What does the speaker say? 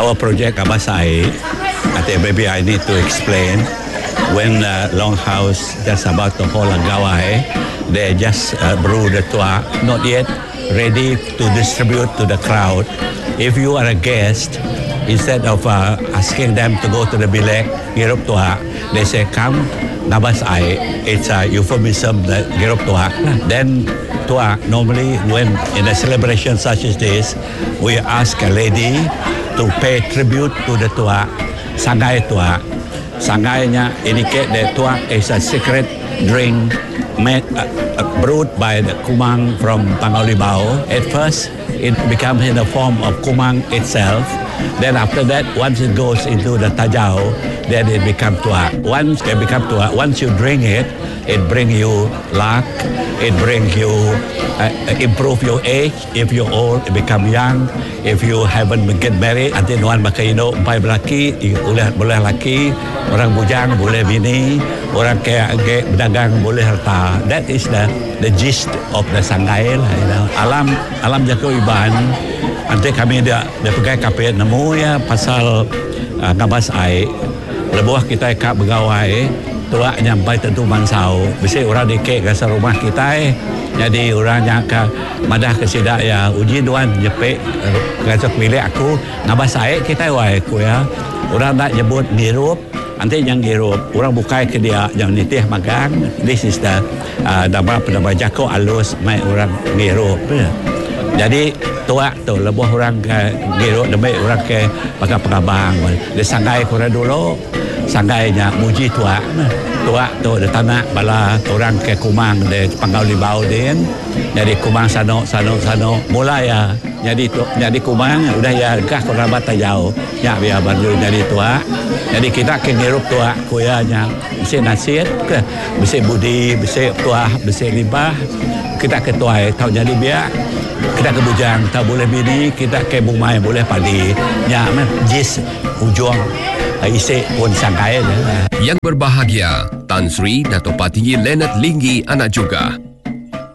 our project Abasai, I think maybe I need to explain. When Longhouse just about to hold a gawai, they just brew the tua, not yet ready to distribute to the crowd. If you are a guest, instead of asking them to go to the bilek, girup tua, they say, come, nabas ai. It's a euphemism, the girup tua. Then tua, normally when in a celebration such as this, we ask a lady to pay tribute to the tua, sangai tua. Sangainya indicate that tua is a secret drink made, brewed by the kumang from Pangaulibao. At first, it becomes in the form of kumang itself. Then after that, once it goes into the tajau, then it becomes tua. Once it becomes tua, once you drink it, it brings you luck. It brings you, improve your age. If you're old, it become young. If you haven't get married, until one makaino, empat lelaki, boleh lelaki, orang bujang boleh bini, orang kaya berdagang boleh harta. That is the gist of the sangai lah. You know. Alam Jago Iban, nanti kami dia pegang kapit nemu ya pasal ngabas ai. Lebuah kita kak begawai. Tua nyampai tentu mansau. Bisa orang dikek ke rumah kita. Jadi orang yang ke madah ke sidak ya uji duan jepek kasut milik aku ngabas air kita wai aku ya. Orang nak nyebut ngirup. Nanti yang ngirup. Orang bukai ke dia yang nitih magang. This is the nama Jago alus mai orang ngirup. Jadi tua tu lebuh orang ke ngirup demi orang ke pakai pengabang. Dia sangai kurang dulu. Sanggainya muji tua tu de tanah bala orang ke kumang de Pangaulibao din. Jadi kumang sano mulai ya jadi kumang udah ya gah kerabat tajau ya biar baru jadi tua. Jadi kita ke ngirup tua kuyanya bisa nasihat ke bisa budi bisa tua bisa libah kita ke tua tahu jadi biar kita ke bujang tahu boleh bini kita ke bumai boleh padi ya jis ujung isi pun sangkai. Yang berbahagia, Tan Sri Dato' Patinggi Leonard Linggi anak juga.